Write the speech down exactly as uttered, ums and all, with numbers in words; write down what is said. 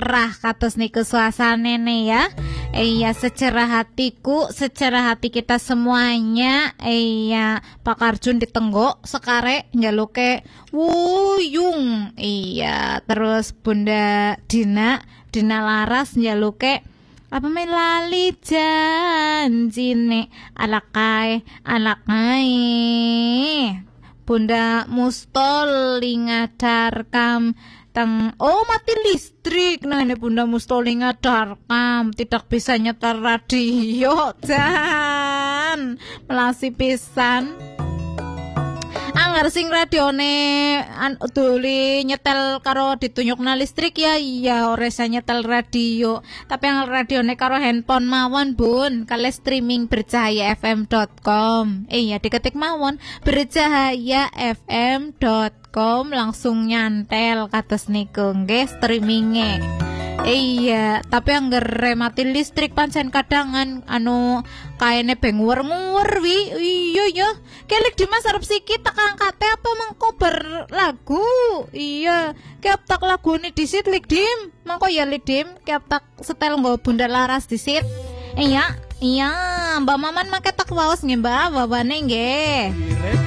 cerah kados niku suasanane ya. Iya, secerah hatiku, secerah hati kita semuanya. Iya, Pak Arjun ditenggok sekare njaluke wuyung. Iya, terus Bunda Dina, Dina Laras njaluke apa main lali janjine alakai alakai. Bunda Mustoli ngadarkam teng oh mati listrik. Nah ini Bunda Mustoli ngadarkam tidak bisa nyetel radio jan melasi pisan. Anggar sing radione an duli nyetel karo ditunyukna listrik ya iya ora bisa nyetel radio tapi yang radione karo handphone mawon bun kale streaming bercahaya f m dot com iya diketik mawon bercahaya f m dot com langsung nyantel kados niku nggih streaminge. Iya, tapi anggar mati listrik pancen kadangan anu kaene benguwer-nguwer wi. Iya ya. Kelek Dimas arep sikit tak angkate apa mengko lagu. Iya, kep tak lagune disit lik Dim. Mangko ya lik Dim, kep tak setel nggo Bunda Laras disit. Iya, iya, Mbak Maman make tak waos nggih Mbak, bawane nggih.